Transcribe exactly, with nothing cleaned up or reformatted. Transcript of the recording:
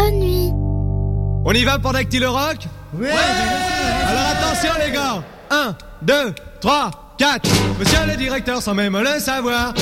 Bonne nuit. On y va pour Dactylo Rock ? Ouais, Alors attention les gars. un, deux, trois, quatre. Monsieur le directeur sans même le savoir